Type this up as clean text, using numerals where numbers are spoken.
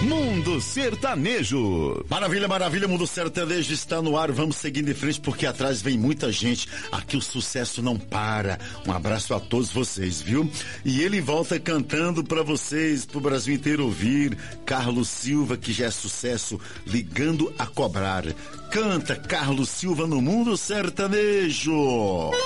Mundo Sertanejo. Maravilha, maravilha, Mundo Sertanejo está no ar. Vamos seguindo em frente porque atrás vem muita gente. Aqui o sucesso não para. Um abraço a todos vocês, viu? E ele volta cantando pra vocês, pro Brasil inteiro ouvir. Carlos Silva, que já é sucesso, Ligando a Cobrar. Canta Carlos Silva no Mundo Sertanejo.